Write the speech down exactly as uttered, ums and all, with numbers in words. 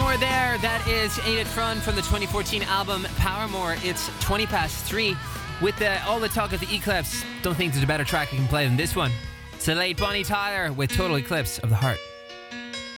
Paramore there. That is Ain't It Fun from the twenty fourteen album Paramore. It's twenty past three. With the, all the talk of the Eclipse, don't think there's a better track we can play than this one. It's the late Bonnie Tyler with Total Eclipse of the Heart.